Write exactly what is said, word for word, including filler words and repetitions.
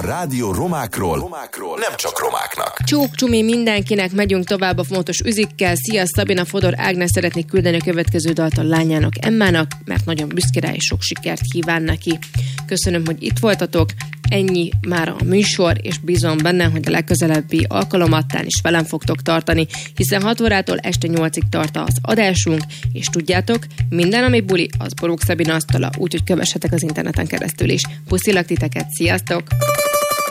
rádió romákról, romákról nem csak romáknak. Csók csumi mindenkinek, megyünk tovább a fontos üzikkel. Szia, Szabina, Fodor Ágnes szeretnék küldeni a következő dalt a lányának, Emmának, mert nagyon büszke rá és sok sikert kíván neki. Köszönöm, hogy itt voltatok. Ennyi már a műsor, és bízom benne, hogy a legközelebbi alkalomattán is velem fogtok tartani, hiszen hat órától este nyolcig tart az adásunk, és tudjátok, minden, ami buli, az Borók Szabina asztala, úgyhogy kövessetek az interneten keresztül is. Puszilak titeket, sziasztok!